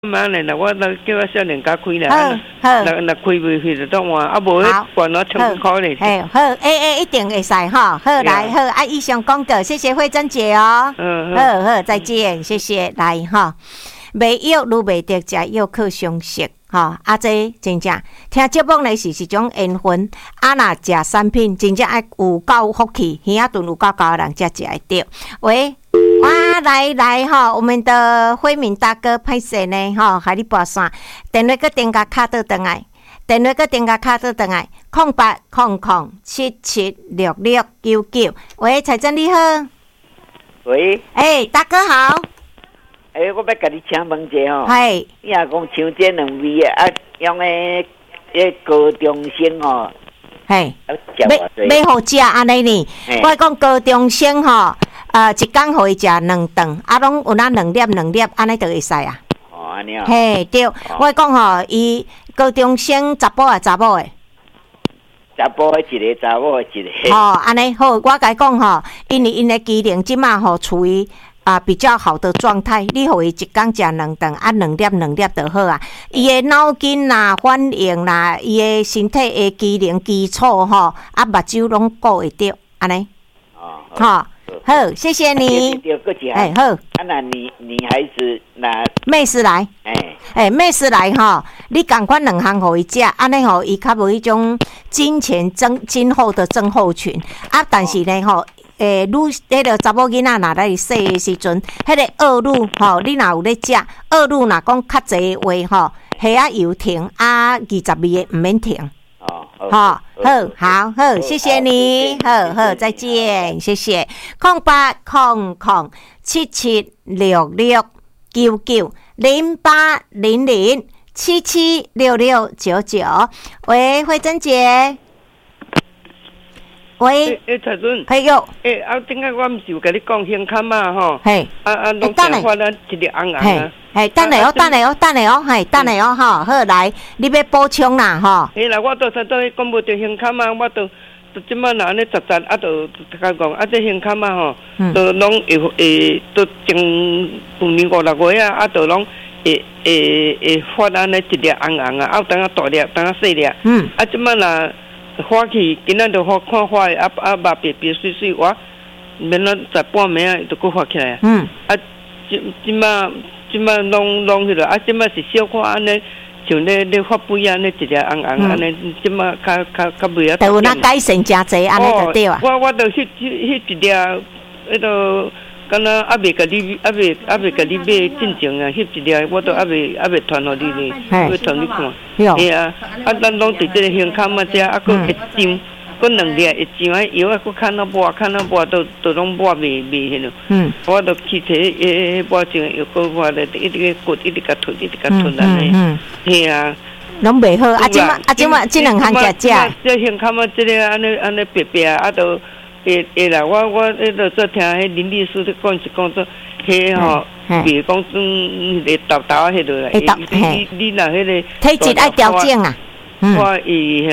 嘛呢，那我那叫我少年家开好啦， 好那开袂去就当换，啊无迄管我1000块咧。 嘿，好，一定会使哈。好，来好，啊，以上讲过，谢谢慧珍姐哦。好，再见，谢谢，来哈。卖药愈卖得食药靠常识。吼，这真正听节目呢是一种缘分，若食产品真正爱有够福气，耳仔顿有够高的人才食会着。喂，来吼，我们的辉明大哥歹势呢吼，害你拨线，电话个电话卡倒转来，电话个电话卡倒转来，0800776699。喂，财政你好。 喂。 大哥好。 我要甲你请问一下吼， 你也讲像这两味用高中生吼， 要好食安尼呢？我讲高中生吼，一工互伊食2顿，拢有那2粒，安尼就会使啊。 安尼啊。 嘿，对，我讲吼，伊高中生查甫查某诶。 查甫的一个，查某的一个。 安尼好，我甲伊讲吼，因为因的机能即马吼处于。比较好的状态，你互伊一工食2顿，2粒就好啊。伊的脑筋啦、反应啦，伊的身体的机能基础吼，目睭拢顾会着，安尼。好，谢谢你。好。 那女孩子那妹斯来，妹斯来吼，你赶快2项互伊食，安尼吼，伊较无迄种金钱今后的症候群但是呢吼。迄个查某囡仔若咧细的时阵，迄个恶露吼，你若有咧食，恶露若讲较济话吼，虾油停22个毋免停。好，谢谢你，好，再见，谢谢。08007766990800776699。喂，慧珍姐。喂， 财准， 嘿哟， 顶下我毋是有甲你讲胸坎嘛吼，拢等下， 发咱一粒红红等下哦，等下哦，好来，你要补充啦吼。 啦，我都讲无着胸坎嘛，我都即摆若安尼杂都甲讲，这胸坎嘛吼，都拢会都前5年5、6月都拢会发安尼一粒红红等下大粒，等下细粒，即摆若。花去，今仔就看花的，目白白水水，我免咱在半暝就搁发起来。即摆拢迄落，即摆是小可安尼，像咧发肥安尼一粒红红安尼，即摆较袂啊。 就有那改善真济，安尼就对啊。 我就迄一粒，迄个敢若未甲你买进前啊，迄一粒我都未传互你呢，要传你看。咱拢伫这个胸坎啊，遮搁会浸，搁2粒会浸药搁看到抹，都拢抹未迄落。我都去摕抹种药搁抹咧，一直骨一直甲吞安尼。 拢袂好，即摆这2项食。 这胸坎啊，这个安尼白白都会啦。我迄落做听迄林律师咧讲说，迄吼。比讲迄个豆迄落啦，你若迄个体质爱调整啊。 我伊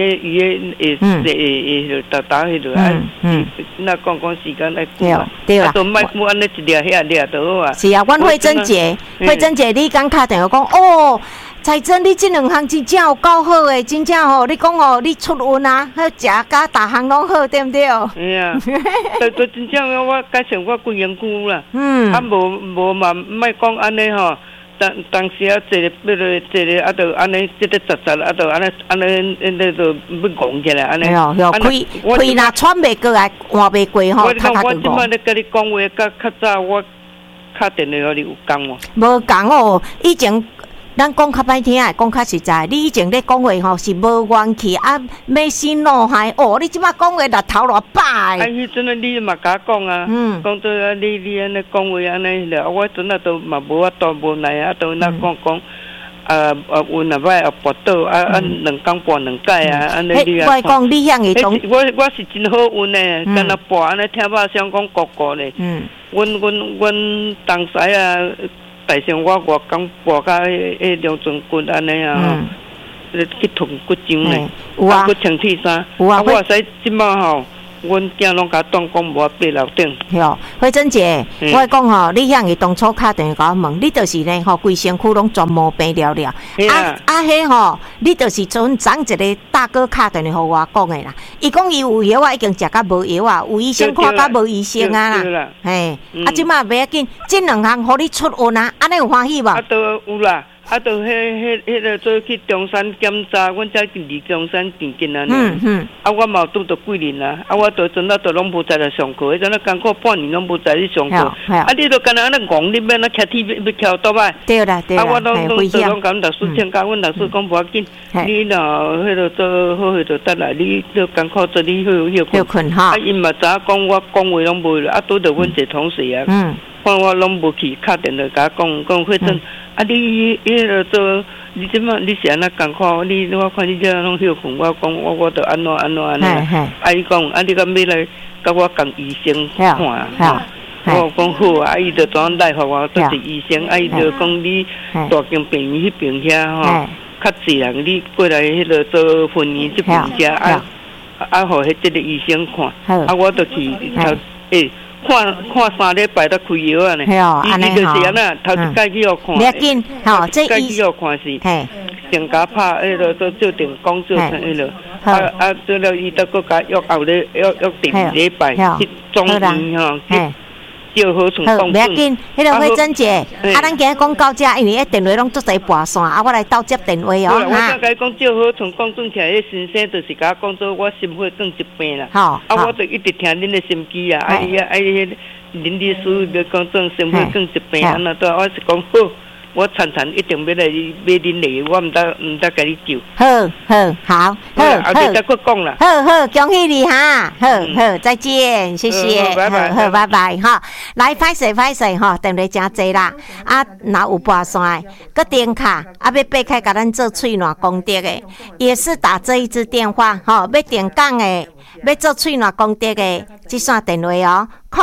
豆迄落那讲时间来过对啦， 都莫安尼一粒遐粒就好啊。 是啊，阮慧珍姐，你刚敲电话讲财珍，你这2项真正有够好诶，真正吼，你讲你出运啊，好食甲大项拢好，对不对？ 都真正我改善我规身躯啦。无嘛，莫讲安尼吼。当时坐咧就安尼，这个杂就安尼就要戆起来安尼。 开若喘袂过来，换袂过吼， 我即摆咧甲你讲话，较早我敲电话互你有讲无？ 无讲以前。咱讲较歹听讲较实在。你以前咧讲话吼是无元气要死怒海你即摆讲话六头六摆。 迄阵你嘛甲讲啊，讲做你安尼讲话安尼了，我阵都嘛无法度无奈都那讲运若歹跋倒2工跋2摆安尼你我讲你遐个种， 我是真好运诶，敢若跋安尼听把声讲咕咧。阮当时大上我外工跋到迄两尊骨安尼去囤骨浆咧，搁穿铁衫。我使即摆吼， 阮囝拢甲当讲无爬楼顶。 哟，慧珍姐，我讲吼，你遐个当初敲电话甲我问，你就是呢吼，规身躯拢全毛病了了。迄吼，你就是阵昨一个大哥敲电话互我讲的啦。伊讲伊有药啊，已经食甲无药啊，有医生看甲无医生啊啦。嘿，即马袂要紧，这两项互你出运啊，安尼有欢喜无？ 都有啦。就迄个做去中山检查，阮才离中山近近啊。我嘛拄着几年啦，我就阵都拢无在来上课，迄阵啊艰苦半年拢无在去上课。你都干那安尼戆，你要那徛铁要徛倒摆。 对啦， 我拢甲阮老师请教，阮老师讲无要紧，你若迄个做好迄个得来，你都艰苦做你休困哈。因嘛知影讲我讲话拢无啦，拄着阮一个同事啊。看我拢无去敲电话甲讲慧珍，你迄个做，你即马你是安那艰苦，我看你这拢休困，我讲我着安怎，伊讲你敢要来甲我共医生看我讲好啊，伊着怎样来互我，都是医生，伊着讲你大间病院迄边遐较自然，你过来迄个做婚姻这边遐互迄个医生看，我着去看3礼拜才开药啊呢，伊就是安那头一届去互看， 要紧，吼，这伊去互看是，先甲拍迄个做照定讲做成迄个，做了伊再搁甲约后咧约第2礼拜去中医吼，叫好从讲。 不要紧，迄个慧珍姐，咱今日讲到这，因为迄电话拢做侪跋线，我来倒接电话哦。 我才甲伊讲叫好从讲转起来，迄先生就是甲我讲做我心血管疾病啦。我就一直听恁的心机啊，迄林律师要讲做心血管疾病，安那对，我是讲好。我常一定要来买恁来，我唔得甲你救。 好， 你再搁讲啦。 好，恭喜你哈，好，再见，谢谢，拜拜哈。来，歹势哈，电话真济啦，若有跋线，搁电卡，要爬开甲咱做喙暖功德的，也是打这一支电话哈，要电讲的，要做喙暖功德的，这线电话哦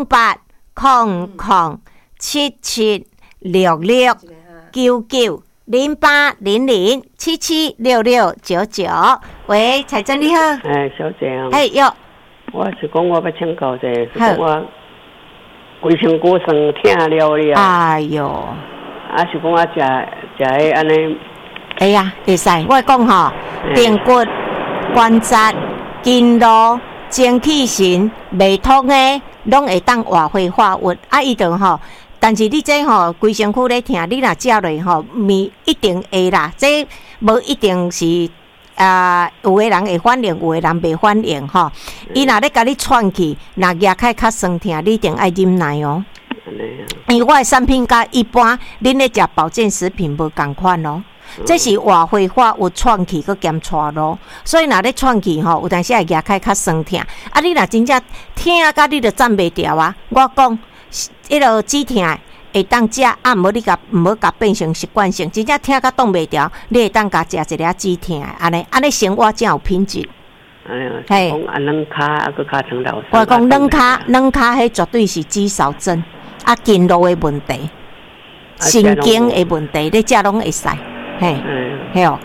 ，0800776699，喂，彩珍你好。 小姐啊。 哟。 我是讲我要请教者，是讲我规身骨酸痛了。 哎哟。 是讲我食迄安尼。 哎呀，会使，我讲吼，髌骨、关节、筋络、精气神未通的，拢会当活血化瘀。伊就吼。但是你这规身躯咧痛，你若食落吼，咪一定会啦。这无一定是有个人会反应，有个人袂反应吼。伊若咧甲你喘气，若牙开较酸痛，你一定爱忍耐哦。因为我的产品甲一般恁咧食保健食品无共款咯。这是活血化瘀喘气佮减喘咯，所以若咧喘气吼，有当时会牙开较酸痛。你若真正痛甲你就站袂牢啊！我讲。迄落止痛会当食，毋好变成习惯性，真正痛甲挡袂牢，你会当甲食一粒止痛的，安尼生活才有品质。 嘿，讲软骹佮骹疼老。 我讲软骹，迄绝对是肌少症，筋络的问题，神经的问题，你食拢会使，嘿哦。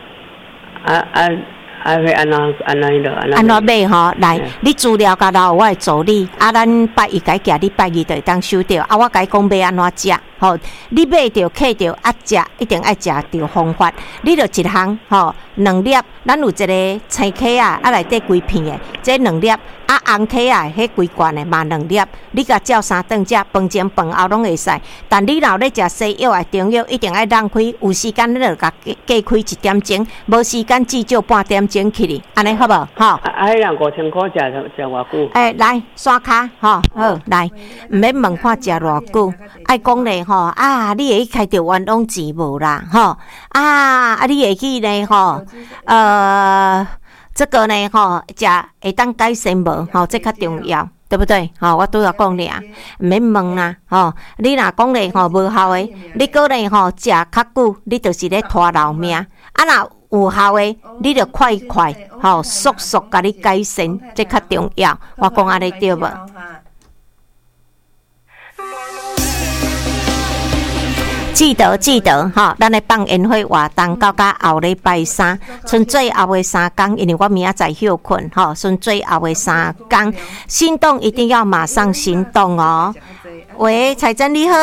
会安怎买吼？来，你资料甲留，我会助你。咱拜一甲寄，你拜二就会当收到。我甲你讲要安怎食，吼，你买着客着食，一定爱食着方法。你着一项吼，2粒，咱有一个青壳啊，内底规片的，这2粒，红壳啊，迄规罐的嘛2粒。你甲照3顿食，饭前饭后拢会使。但你若咧食西药啊、中药，一定爱让开，有时间你着甲隔开1点钟，无时间至少半点钟去哩，安尼好无？吼。 迄人5000块食偌久？ 来刷卡，好，来，毋免问看食偌久，爱讲咧吼，你会开着冤枉钱无啦？吼，你会去咧吼，这个呢吼，食会当改善无？吼，这较重要。对不对？我拄要讲俩，毋免问啦。你若讲咧无效诶，你搁咧食较久，你就是咧拖老命。若有效诶，你着快速甲你改善，这较重要。我讲安尼对无？ 记得哈，咱的放烟火活动到后礼拜3，剩最后的3天，因为我明仔载休困哈，剩最后的3天，行动一定要马上行动哦。喂，彩珍你好。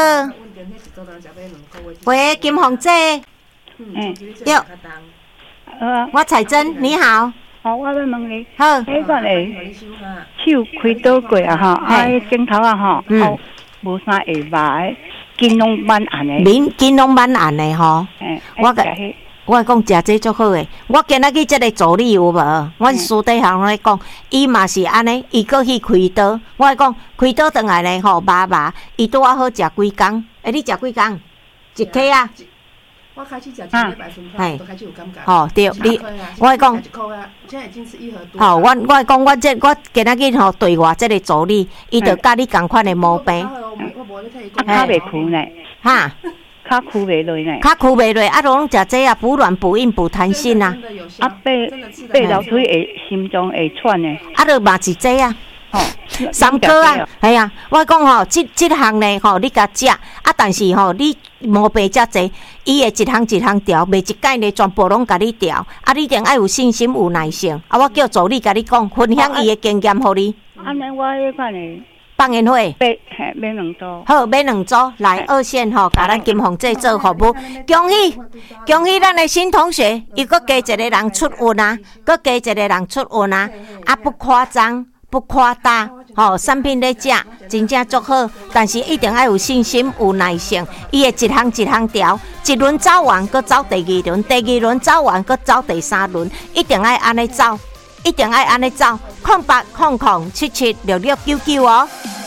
喂，金凤姐。哟。我彩珍你好。 我要问你， 好。 迄个嘞，手开刀过啊吼，镜头啊吼，无啥会歹，筋拢蛮暗的。 筋拢蛮暗的吼。我讲食这足好诶，我今仔去这个助理有无？阮私底下咧讲，伊嘛是安尼，伊搁去开刀。我讲开刀转来咧吼，麻，伊拄啊好食几工？你食几工？一克啊？ 我开始食100分派，都开始有感觉。 吼，对，你我讲， 现在已经是1盒多。 吼，我讲我今仔日吼对我这个助理，伊就甲你共款的毛病。 较袂苦呢？ 哈？ 较苦袂落呢？ 较苦袂落，啊，拢食这啊，补软、补硬、补弹性啊。 爬楼梯会心脏会喘呢。 啊，就嘛是这啊。3颗啊，系啊，我讲吼，这项呢吼，你甲食啊，但是吼，你毛病遮济，伊会一项一项调，袂一概呢全部拢甲你调，啊，你一定要有信心、有耐性，啊，我叫助理甲你讲，分享伊的经验互你。 安尼我迄款呢， 放烟火， 买2组， 好，买2组来2线吼，甲咱金凤姐做服务，恭喜咱的新同学，又搁加一个人出运啊，搁加一个人出运啊，啊不夸张。不夸大，产品咧食真正足好，但是一定要有信心、有耐性。伊会一项一项调，一轮走完，搁走第2轮，第2轮走完，搁走第3轮，一定要安尼走，一定要安尼走。0800776699哦。